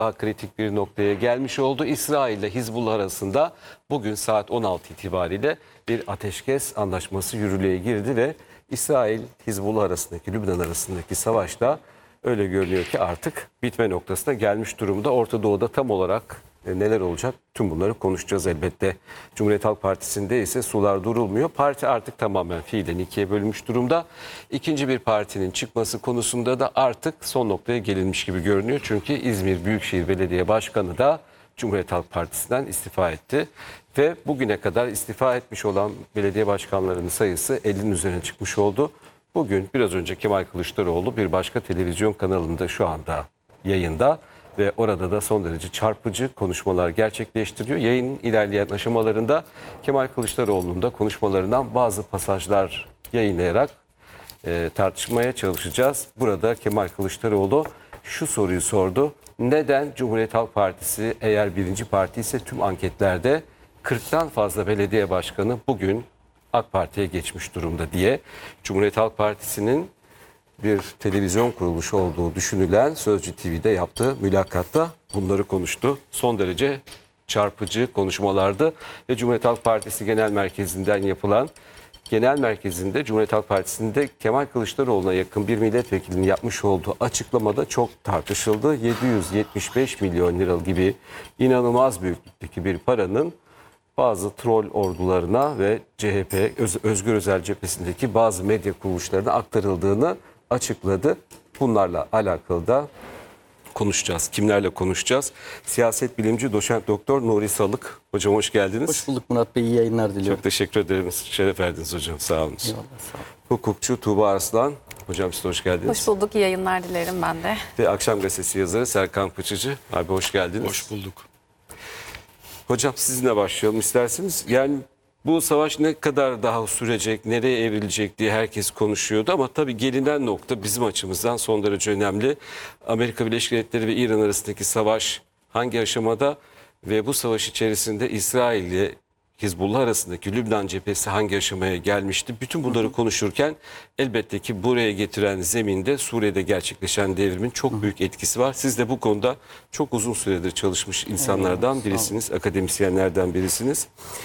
daha kritik bir noktaya gelmiş oldu. İsrail ile Hizbullah arasında bugün saat 16 itibariyle bir ateşkes anlaşması yürürlüğe girdi ve İsrail, Hizbullah arasındaki, Lübnan arasındaki savaşta öyle görünüyor ki artık bitme noktasına gelmiş durumda. Orta Doğu'da tam olarak neler olacak? Tüm bunları konuşacağız elbette. Cumhuriyet Halk Partisi'nde ise sular durulmuyor. Parti artık tamamen fiilen ikiye bölünmüş durumda. İkinci bir partinin çıkması konusunda da artık son noktaya gelinmiş gibi görünüyor. Çünkü İzmir Büyükşehir Belediye Başkanı da Cumhuriyet Halk Partisi'nden istifa etti. Ve bugüne kadar istifa etmiş olan belediye başkanlarının sayısı 50'nin üzerine çıkmış oldu. Bugün biraz önce Kemal Kılıçdaroğlu bir başka televizyon kanalında şu anda yayında ve orada da son derece çarpıcı konuşmalar gerçekleştiriyor. Yayının ilerleyen aşamalarında Kemal Kılıçdaroğlu'nun da konuşmalarından bazı pasajlar yayınlayarak tartışmaya çalışacağız. Burada Kemal Kılıçdaroğlu şu soruyu sordu. Neden Cumhuriyet Halk Partisi eğer birinci parti ise tüm anketlerde 40'tan fazla belediye başkanı bugün AK Parti'ye geçmiş durumda diye. Cumhuriyet Halk Partisi'nin bir televizyon kuruluşu olduğu düşünülen Sözcü TV'de yaptığı mülakatta bunları konuştu. Son derece çarpıcı konuşmalardı ve Cumhuriyet Halk Partisi Genel Merkezi'nden yapılan Genel Merkezi'nde Cumhuriyet Halk Partisi'nde Kemal Kılıçdaroğlu'na yakın bir milletvekilinin yapmış olduğu açıklamada çok tartışıldı. 775 milyon lira gibi inanılmaz büyüklükteki bir paranın bazı troll ordularına ve CHP, Özgür Özel cephesindeki bazı medya kuruluşlarına aktarıldığını açıkladı. Bunlarla alakalı da konuşacağız. Kimlerle konuşacağız? Siyaset bilimci doçent doktor Nuri Salık. Hocam hoş geldiniz. Hoş bulduk Murat Bey. İyi yayınlar diliyorum. Çok teşekkür ederim. Şeref verdiniz hocam. Sağ olun. Eyvallah, sağ olun. Hukukçu Tuğba Arslan. Hocam size hoş geldiniz. Hoş bulduk. İyi yayınlar dilerim ben de. Ve Akşam Gazetesi yazarı Serkan Pıçıcı. Abi hoş geldiniz. Hoş bulduk. Hocam sizinle başlayalım isterseniz. Yani bu savaş ne kadar daha sürecek, nereye evrilecek diye herkes konuşuyordu. Ama tabii gelinen nokta bizim açımızdan son derece önemli. Amerika Birleşik Devletleri ve İran arasındaki savaş hangi aşamada ve bu savaş içerisinde İsrail ile Hizbullah arasındaki Lübnan cephesi hangi aşamaya gelmişti? Bütün bunları konuşurken elbette ki buraya getiren zeminde Suriye'de gerçekleşen devrimin çok büyük etkisi var. Siz de bu konuda çok uzun süredir çalışmış insanlardan birisiniz, akademisyenlerden birisiniz.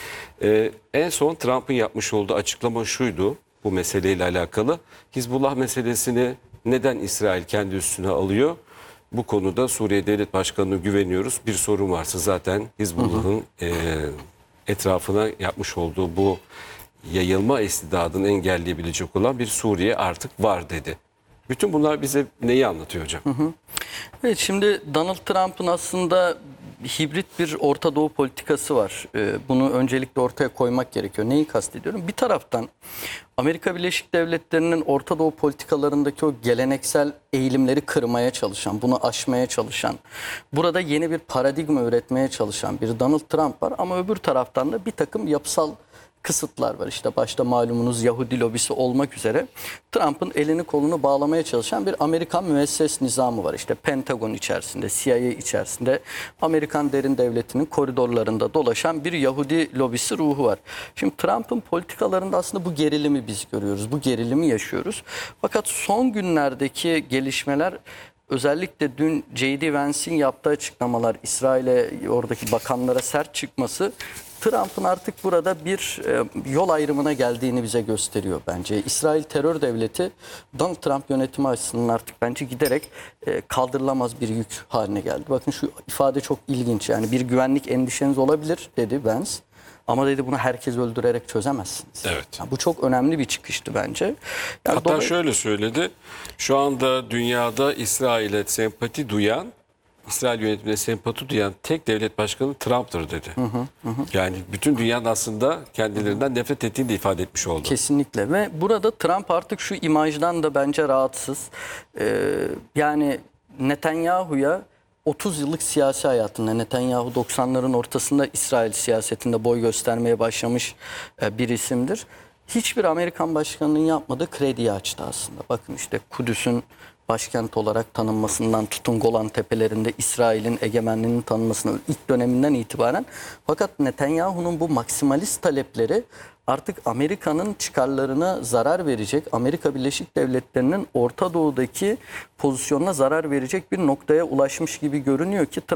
En son Trump'ın yapmış olduğu açıklama şuydu bu meseleyle alakalı. Hizbullah meselesini neden İsrail kendi üstüne alıyor? Bu konuda Suriye Devlet Başkanı'na güveniyoruz. Bir sorun varsa zaten Hizbullah'ın etrafına yapmış olduğu bu yayılma istidadını engelleyebilecek olan bir Suriye artık var dedi. Bütün bunlar bize neyi anlatıyor hocam? Evet, şimdi Donald Trump'ın aslında hibrit bir Orta Doğu politikası var. Bunu öncelikle ortaya koymak gerekiyor. Neyi kastediyorum? Bir taraftan Amerika Birleşik Devletleri'nin Orta Doğu politikalarındaki o geleneksel eğilimleri kırmaya çalışan, bunu aşmaya çalışan, burada yeni bir paradigma üretmeye çalışan bir Donald Trump var. Ama öbür taraftan da bir takım yapısal kısıtlar var. İşte başta malumunuz Yahudi lobisi olmak üzere Trump'ın elini kolunu bağlamaya çalışan bir Amerikan müesses nizamı var. İşte Pentagon içerisinde, CIA içerisinde Amerikan derin devletinin koridorlarında dolaşan bir Yahudi lobisi ruhu var. Şimdi Trump'ın politikalarında aslında bu gerilimi biz görüyoruz. Bu gerilimi yaşıyoruz. Fakat son günlerdeki gelişmeler, özellikle dün J.D. Vance'in yaptığı açıklamalar, İsrail'e oradaki bakanlara sert çıkması Trump'ın artık burada bir yol ayrımına geldiğini bize gösteriyor bence. İsrail terör devleti Donald Trump yönetimi açısından artık bence giderek kaldırılamaz bir yük haline geldi. Bakın şu ifade çok ilginç. Yani bir güvenlik endişeniz olabilir dedi Vance. Ama dedi bunu herkes öldürerek çözemezsiniz. Evet. Yani bu çok önemli bir çıkıştı bence. Yani Hatta şöyle söyledi. Şu anda dünyada İsrail'e sempati duyan, İsrail yönetimine sempati duyan tek devlet başkanı Trump'tır dedi. Yani bütün dünyanın aslında kendilerinden nefret ettiğini de ifade etmiş oldu. Kesinlikle ve burada Trump artık şu imajdan da bence rahatsız. Yani Netanyahu'ya 30 yıllık siyasi hayatında, Netanyahu 90'ların ortasında İsrail siyasetinde boy göstermeye başlamış bir isimdir. Hiçbir Amerikan başkanının yapmadığı krediyi açtı aslında. Bakın işte Kudüs'ün başkent olarak tanınmasından tutun Golan Tepelerinde İsrail'in egemenliğinin tanınmasına ilk döneminden itibaren. Fakat Netanyahu'nun bu maksimalist talepleri artık Amerika'nın çıkarlarına zarar verecek, Amerika Birleşik Devletleri'nin Orta Doğu'daki pozisyonuna zarar verecek bir noktaya ulaşmış gibi görünüyor ki